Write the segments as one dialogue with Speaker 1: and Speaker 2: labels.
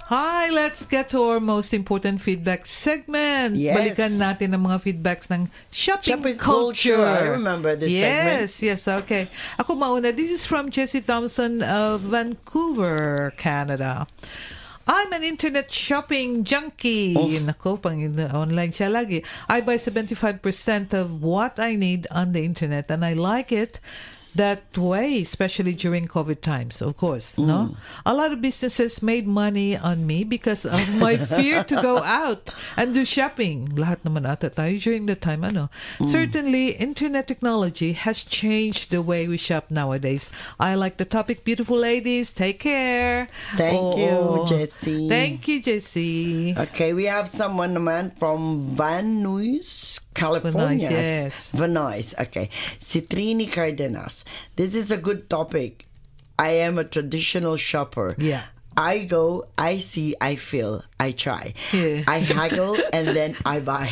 Speaker 1: Hi, let's get to our most important feedback segment.
Speaker 2: Yes.
Speaker 1: Balikan natin ang mga feedbacks ng shopping
Speaker 2: culture. I remember this segment.
Speaker 1: Yes, okay. Ako mauna. This is from Jessie Thompson of Vancouver, Canada. I'm an internet shopping junkie. Nako, pang online siya lagi. I buy 75% of what I need on the internet and I like it that way, especially during COVID times, of course. No, a lot of businesses made money on me because of my fear to go out and do shopping. Lahat naman ata tayo during the time. Certainly, internet technology has changed the way we shop nowadays. I like the topic, beautiful ladies. Take care.
Speaker 2: Thank you, Jessie.
Speaker 1: Thank you, Jessie.
Speaker 2: Okay, we have someone naman from Van Nuys, California. Vanoise. Okay. Si Trini Cardenas. This is a good topic. I am a traditional shopper.
Speaker 1: Yeah.
Speaker 2: I go, I see, I feel, I try.
Speaker 1: Yeah.
Speaker 2: I haggle and then I buy.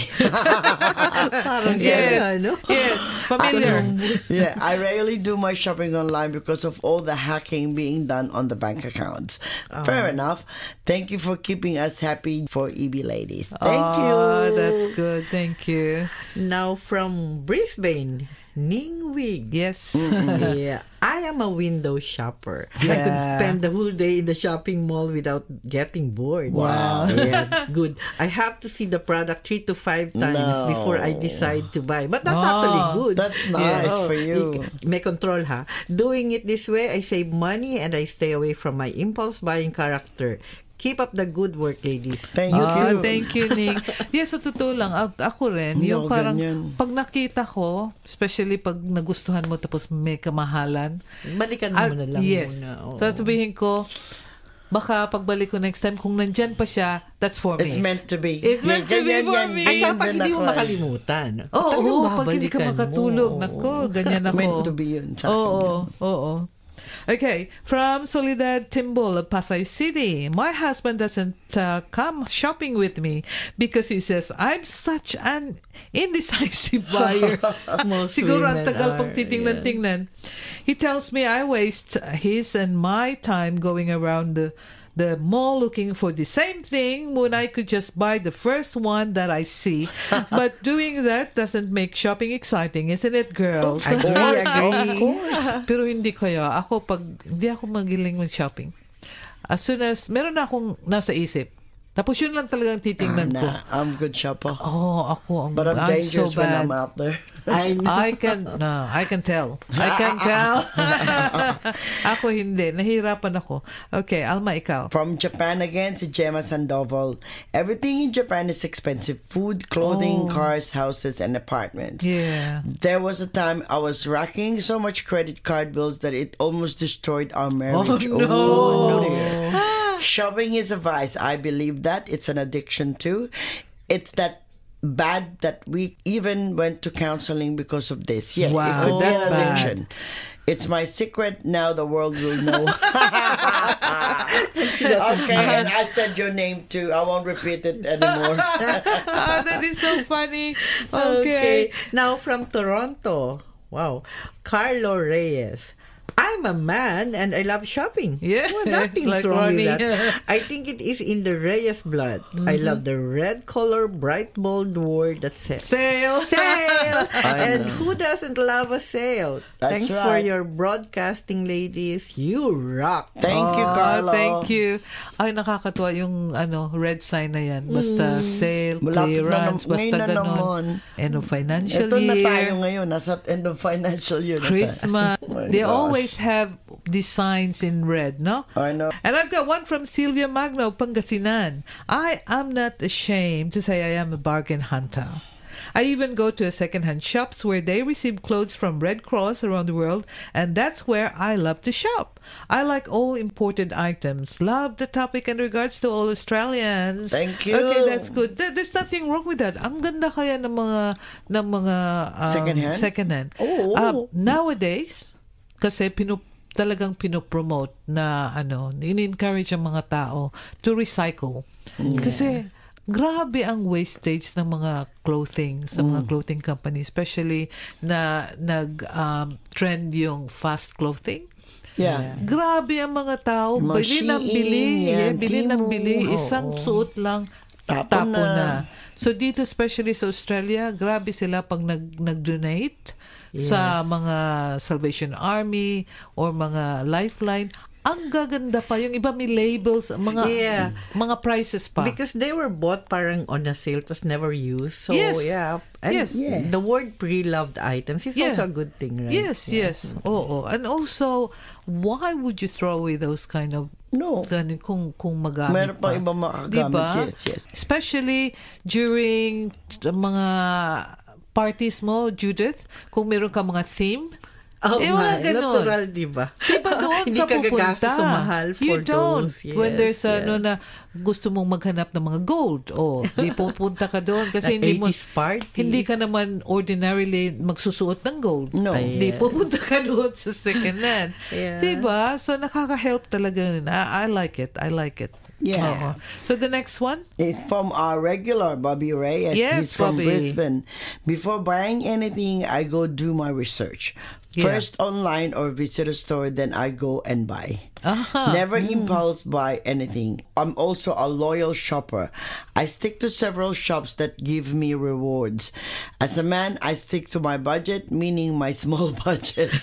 Speaker 3: Parang
Speaker 1: Yes, familiar.
Speaker 2: Yeah, I rarely do my shopping online because of all the hacking being done on the bank accounts. Fair enough. Thank you for keeping us happy for EB Ladies. Thank you.
Speaker 1: That's good. Thank you.
Speaker 3: Now from Brisbane, Ning Wig.
Speaker 1: Yes.
Speaker 3: Yeah. I am a window shopper. I could spend the whole day in the shopping mall without getting bored.
Speaker 2: Wow.
Speaker 3: Yeah, good. I have to see the product 3 to 5 times before I decide to buy. But that's actually good.
Speaker 2: That's nice for you.
Speaker 3: May control, ha? Doing it this way, I save money and I stay away from my impulse buying character. Keep up the good work, ladies.
Speaker 2: Thank you.
Speaker 1: Thank you, Nick. Yes, sa totoo lang, ako rin, yung parang,
Speaker 2: ganyan.
Speaker 1: pag nakita ko, especially pag nagustuhan mo tapos may kamahalan,
Speaker 3: Balikan mo na lang muna. Oo.
Speaker 1: So, sabihin ko, baka pagbalik ko next time, kung nandyan pa siya, that's for me.
Speaker 2: It's meant to be.
Speaker 1: It's meant to be for me.
Speaker 3: At saka pag hindi mo makalimutan.
Speaker 1: Pag hindi ka makatulog, nako, ganyan ako.
Speaker 2: Meant to be yun sa akin.
Speaker 1: Oo. Okay, from Soledad Timbol of Pasay City. My husband doesn't come shopping with me because he says, I'm such an indecisive buyer. Siguro ang tagal pag titingnan-tingnan. He tells me I waste his and my time going around the mall looking for the same thing when I could just buy the first one that I see. But doing that doesn't make shopping exciting, isn't it, girls?
Speaker 3: Agree.
Speaker 2: Of course.
Speaker 1: Pero hindi kaya. Hindi ako magiling mag-shopping. As soon as, meron na akong nasa isip. Tapos yun lang talagang titingnan ko.
Speaker 2: I'm a good shopper.
Speaker 1: Ako.
Speaker 2: But I'm dangerous
Speaker 1: so
Speaker 2: when
Speaker 1: bad.
Speaker 2: I'm out there.
Speaker 1: I can tell. Ako hindi. Nahirapan ako. Okay, Alma, ikaw.
Speaker 2: From Japan again, si Gemma Sandoval. Everything in Japan is expensive. Food, clothing, cars, houses, and apartments.
Speaker 1: Yeah.
Speaker 2: There was a time I was racking so much credit card bills that it almost destroyed our marriage.
Speaker 1: No.
Speaker 2: Dear. Shopping is a vice. I believe that. It's an addiction too. It's that bad that we even went to counseling because of this. Yeah,
Speaker 1: Wow,
Speaker 2: it could be an
Speaker 1: that
Speaker 2: addiction. It's my secret. Now the world will know. Okay, and I said your name too. I won't repeat it anymore.
Speaker 1: That is so funny. Okay.
Speaker 3: Now from Toronto. Wow. Carlo Reyes. I'm a man and I love shopping.
Speaker 1: Yeah.
Speaker 3: Well, nothing's
Speaker 1: Like
Speaker 3: wrong
Speaker 1: Ronnie.
Speaker 3: with that. I think it is in the Reyes blood. I love the red color, bright, bold word that says
Speaker 1: Sale.
Speaker 3: And who doesn't love a sale?
Speaker 2: That's
Speaker 3: Thanks for
Speaker 2: right.
Speaker 3: your broadcasting, ladies. You rock.
Speaker 2: Thank you, Carlo.
Speaker 1: Thank you. Ay, nakakatuwa yung red sign na yan. Basta sale,
Speaker 2: Malapit na
Speaker 1: clearance, basta
Speaker 2: ngayon na
Speaker 1: ganon.
Speaker 2: naman.
Speaker 1: End of financial
Speaker 2: Ito na
Speaker 1: year.
Speaker 2: tayo ngayon. Nasa end of financial year na tayo.
Speaker 1: Christmas.
Speaker 2: Oh my
Speaker 1: They
Speaker 2: gosh.
Speaker 1: always have designs in red, no?
Speaker 2: I know.
Speaker 1: And I've got one from Sylvia Magno, Pangasinan. I am not ashamed to say I am a bargain hunter. I even go to a second-hand shops where they receive clothes from Red Cross around the world, and that's where I love to shop. I like all imported items. Love the topic in regards to all Australians.
Speaker 2: Thank you.
Speaker 1: Okay, that's good. There's nothing wrong with that. Ang ganda kaya ng mga
Speaker 2: Second-hand?
Speaker 1: second-hand.
Speaker 2: Oh.
Speaker 1: Nowadays, kasi talagang pinopromote na in-encourage ang mga tao to recycle. Kasi grabe ang wastage ng mga clothing sa mga clothing company, especially na trend yung fast clothing.
Speaker 2: Yeah.
Speaker 1: Grabe ang mga tao.
Speaker 2: Mga
Speaker 1: Bili ng
Speaker 2: Shein,
Speaker 1: bili.
Speaker 2: yan,
Speaker 1: Bili ng
Speaker 2: Temu,
Speaker 1: bili. Isang suot lang.
Speaker 2: Tapon
Speaker 1: Na. So dito, especially sa Australia, grabe sila pag nag-donate sa mga Salvation Army or mga Lifeline. Ang gaganda pa. Yung iba may labels, mga prices pa.
Speaker 3: Because they were bought parang on a sale, it was never used. So,
Speaker 1: Yes.
Speaker 3: yeah. And the word pre-loved items is also a good thing, right?
Speaker 1: Yes. Oo. And also, why would you throw away those kind of kung magamit
Speaker 2: Meron pang ibang makagamit.
Speaker 1: Diba?
Speaker 2: Yes.
Speaker 1: Especially during mga parties mo, Judith, kung meron ka mga theme,
Speaker 3: mga ganun. Natural, diba?
Speaker 1: Diba doon
Speaker 3: Hindi ka gagastos sa mahal for those.
Speaker 1: Yes, when there's na gusto mong maghanap ng mga gold, di pupunta ka doon kasi hindi ka naman ordinarily magsusuot ng gold.
Speaker 2: No.
Speaker 1: Di pupunta ka doon sa second hand. Diba? So nakaka-help talaga. I like it.
Speaker 2: Yeah.
Speaker 1: So the next one?
Speaker 2: It's from our regular Bobby Reyes.
Speaker 1: Yes,
Speaker 2: he's from
Speaker 1: Bobby.
Speaker 2: Brisbane. Before buying anything, I go do my research. First online or visit a store, then I go and buy. Never impulse buy anything. I'm also a loyal shopper. I stick to several shops that give me rewards. As a man, I stick to my budget, meaning my small budget.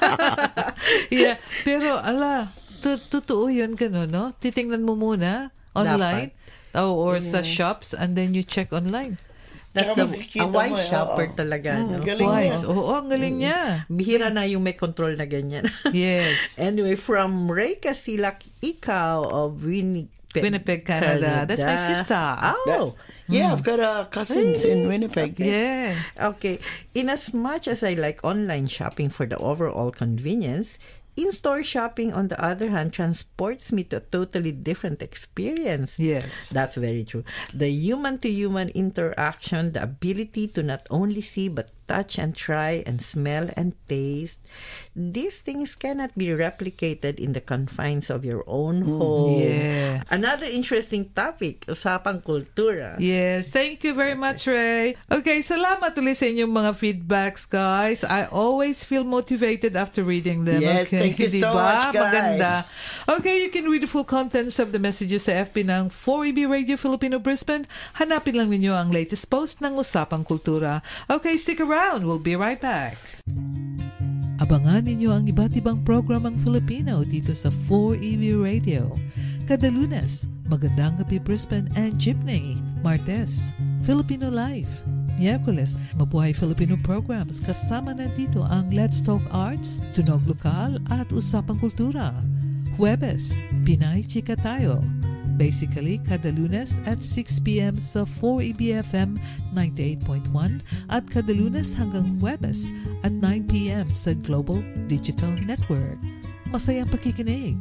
Speaker 1: Pero totoo yun gano'n, no? Titingnan mo muna online or sa shops and then you check online.
Speaker 3: That's a wise shopper talaga. No?
Speaker 2: Wise.
Speaker 1: Oo, ang galing niya.
Speaker 3: Bihira na yung may control na ganyan.
Speaker 1: Yes.
Speaker 3: Anyway, from Ray Casilak Ikaw of
Speaker 1: Winnipeg, Canada. That's my sister.
Speaker 2: I've got cousins in Winnipeg.
Speaker 1: Yeah.
Speaker 3: Okay. In as much as I like online shopping for the overall convenience, in-store shopping, on the other hand, transports me to a totally different experience.
Speaker 1: Yes.
Speaker 3: That's very true. The human-to-human interaction, the ability to not only see but touch and try and smell and taste, these things cannot be replicated in the confines of your own home.
Speaker 1: Yeah.
Speaker 3: Another interesting topic, usapang kultura.
Speaker 1: Yes. Thank you very much, Ray. Okay, salamat ulit sa inyong mga feedbacks, guys. I always feel motivated after reading them.
Speaker 2: Yes,
Speaker 1: okay?
Speaker 2: thank you so much, guys.
Speaker 1: Maganda. Okay, you can read the full contents of the messages sa FB ng 4EB Radio Filipino Brisbane. Hanapin lang ninyo ang latest post ng Usapang Kultura. Okay, stick around. We'll be right back. Abangan ninyo ang iba't ibang programang Filipino dito sa 4EB Radio. Kada Lunes, Magandang Gabi Brisbane and Jeepney. Martes, Filipino Life. Miyerkules, Mabuhay Filipino programs kasama na dito ang Let's Talk Arts, Tunog Lokal at Usapang Kultura. Huwebes, Pinay Chika Tayo. Basically, kada Lunes at 6 p.m. sa 4EBFM 98.1 at kada Lunes hanggang Huwebes at 9 p.m. sa Global Digital Network. Masayang pakikinig!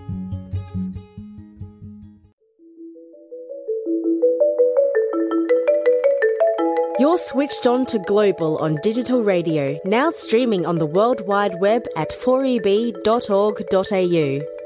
Speaker 4: You're switched on to Global on digital radio, now streaming on the World Wide Web at 4eb.org.au.